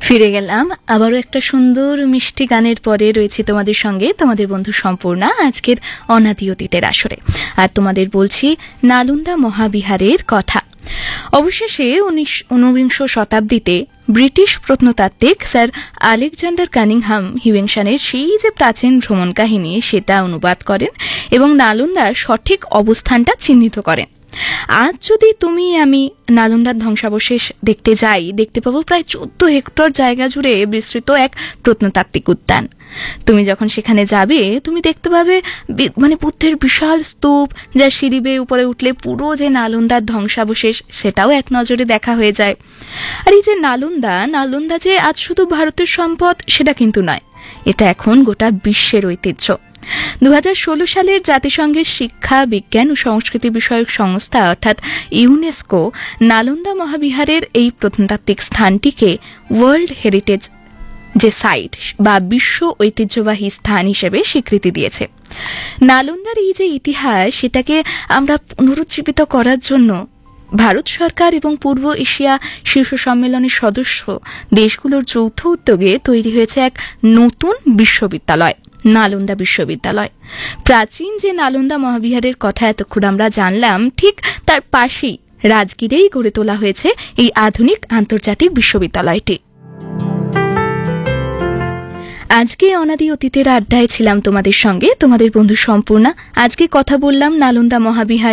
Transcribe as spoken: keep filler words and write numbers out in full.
ফিরে গেলাম আবারও একটা সুন্দর মিষ্টি গানের পরে রয়েছে তোমাদের সঙ্গে তোমাদের বন্ধু সম্পূর্ণা আজকের অনাদি অতীতের আসরে। আর তোমাদের বলছি নালন্দা মহাবিহারের কথা। অবশেষে ঊনবিংশ শতাব্দীতে ব্রিটিশ প্রত্নতাত্ত্বিক স্যার আলেকজান্ডার কানিংহাম হিউয়েনসানের সেই যে প্রাচীন ভ্রমণ কাহিনী সেটা অনুবাদ করেন এবং নালন্দার সঠিক অবস্থানটা চিহ্নিত করেন। আজ যদি তুমি আমি নালন্দার ধ্বংসাবশেষ দেখতে যাই, দেখতে পাবো প্রায় চোদ্দ হেক্টর জায়গা জুড়ে বিস্তৃত এক প্রত্নতাত্ত্বিক উদ্যান। তুমি যখন সেখানে যাবে তুমি দেখতে পাবে মানে বুদ্ধের বিশাল স্তূপ, যা সিঁড়ি বেয়ে উপরে উঠলে পুরো যে নালন্দার ধ্বংসাবশেষ সেটাও এক নজরে দেখা হয়ে যায়। আর এই যে নালন্দা নালন্দা যে আজ শুধু ভারতের সম্পদ সেটা কিন্তু নয়, এটা এখন গোটা বিশ্বের ঐতিহ্য। দু হাজার ষোলো সালের জাতিসংঘের শিক্ষা বিজ্ঞান ও সংস্কৃতি বিষয়ক সংস্থা অর্থাৎ ইউনেস্কো নালন্দা মহাবিহারের এই প্রত্নতাত্ত্বিক স্থানটিকে ওয়ার্ল্ড হেরিটেজ যে সাইট বা বিশ্ব ঐতিহ্যবাহী স্থান হিসেবে স্বীকৃতি দিয়েছে। নালন্দার এই যে ইতিহাস সেটাকে আমরা পুনরুজ্জীবিত করার জন্য ভারত সরকার এবং পূর্ব এশিয়া শীর্ষ সম্মেলনের সদস্য দেশগুলোর যৌথ উদ্যোগে তৈরি হয়েছে এক নতুন বিশ্ববিদ্যালয়, নালন্দা বিশ্ববিদ্যালয়। প্রাচীন যে নালন্দা মহাবিহারের কথা এতক্ষণ আমরা জানলাম, ঠিক তার পাশেই রাজগীরেই গড়ে তোলা হয়েছে এই আধুনিক আন্তর্জাতিক বিশ্ববিদ্যালয়টি। আজকে অনাদি অতীতের আড্ডায় ছিলাম তোমাদের সঙ্গে তোমাদের বন্ধু সম্পূর্ণা। আজকে কথা বললাম নালন্দা মহাবিহার